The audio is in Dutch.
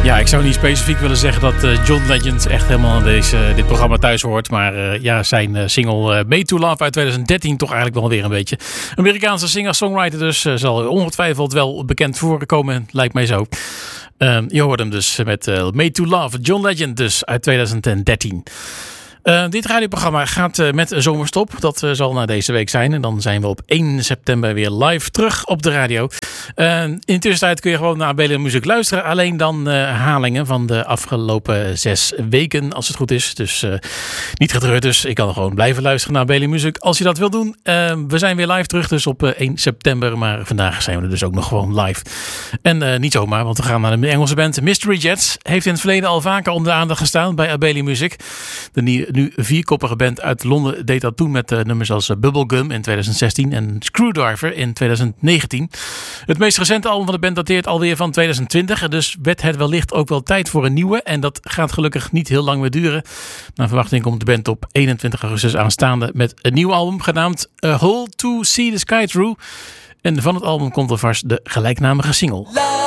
Ja, ik zou niet specifiek willen zeggen dat John Legend echt helemaal in dit programma thuis hoort. Maar zijn single Made to Love uit 2013 toch eigenlijk wel weer een beetje. Amerikaanse singer-songwriter dus. Zal ongetwijfeld wel bekend voorkomen, lijkt mij zo. Je hoort hem dus met Made to Love, John Legend dus uit 2013. Dit radioprogramma gaat met zomerstop. Dat zal na deze week zijn. En dan zijn we op 1 september weer live terug op de radio. In de tussentijd kun je gewoon naar ABL Muziek luisteren. Alleen dan herhalingen van de afgelopen 6 weken, als het goed is. Dus niet getreurd dus. Ik kan gewoon blijven luisteren naar ABL Muziek als je dat wil doen. We zijn weer live terug dus op 1 september. Maar vandaag zijn we er dus ook nog gewoon live. En niet zomaar, want we gaan naar de Engelse band Mystery Jets. Heeft in het verleden al vaker onder de aandacht gestaan bij ABL Muziek. De nu 4-koppige band uit Londen deed dat toen met nummers als Bubblegum in 2016 en Screwdriver in 2019. Het meest recente album van de band dateert alweer van 2020. Dus werd het wellicht ook wel tijd voor een nieuwe. En dat gaat gelukkig niet heel lang meer duren. Naar verwachting komt de band op 21 augustus aanstaande met een nieuw album genaamd A Hole to See the Sky Through. En van het album komt alvast de gelijknamige single.